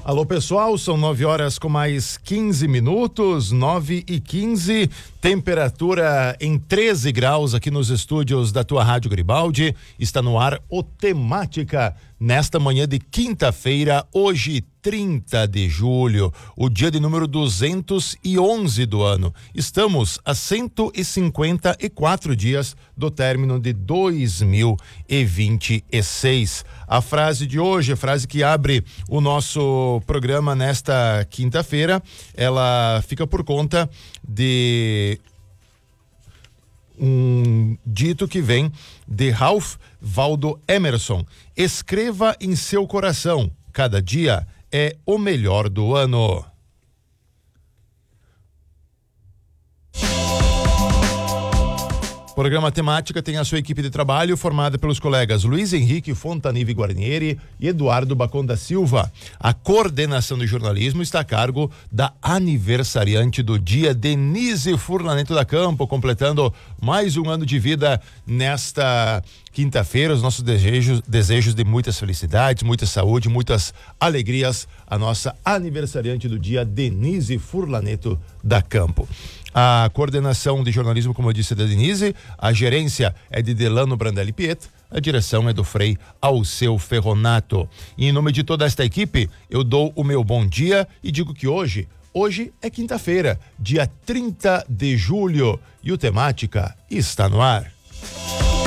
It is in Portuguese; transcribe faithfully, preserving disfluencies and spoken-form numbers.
Alô pessoal, são nove horas com mais quinze minutos, nove e quinze, temperatura em treze graus aqui nos estúdios da tua Rádio Garibaldi. Está no ar o Temática nesta manhã de quinta-feira, hoje trinta de julho, o dia de número duzentos e onze do ano. Estamos a cento e cinquenta e quatro dias do término de dois mil e vinte e seis. A frase de hoje, a frase que abre o nosso programa nesta quinta-feira, ela fica por conta de um dito que vem de Ralph Waldo Emerson: escreva em seu coração, cada dia é o melhor do ano. O programa Temática tem a sua equipe de trabalho formada pelos colegas Luiz Henrique Fontanive Guarnieri e Eduardo Bacon da Silva. A coordenação de jornalismo está a cargo da aniversariante do dia, Denise Furlaneto da Campo, completando mais um ano de vida nesta quinta-feira. Os nossos desejos, desejos de muitas felicidades, muita saúde, muitas alegrias. A nossa aniversariante do dia, Denise Furlaneto da Campo. A coordenação de jornalismo, como eu disse, é da Denise, a gerência é de Delano Brandelli Piet, a direção é do Frei Alceu Ferronato. E em nome de toda esta equipe, eu dou o meu bom dia e digo que hoje, hoje é quinta-feira, dia trinta de julho, e o Temática está no ar.